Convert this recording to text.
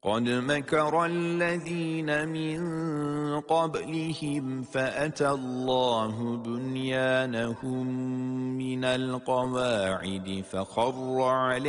قد مكر الذين من قبلهم فأتى الله بنيانهم من القواعد فخر عليهم